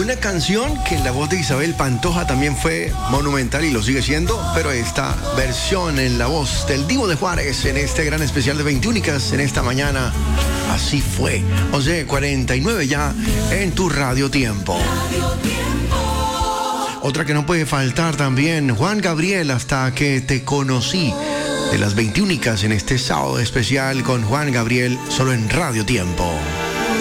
Una canción que en la voz de Isabel Pantoja también fue monumental y lo sigue siendo, pero esta versión en la voz del Divo de Juárez en este gran especial de 20 únicas en esta mañana, así fue. 11:49 ya en tu Radio Tiempo. Otra que no puede faltar también, Juan Gabriel, Hasta que te conocí, de las 20 únicas en este sábado especial con Juan Gabriel, solo en Radio Tiempo.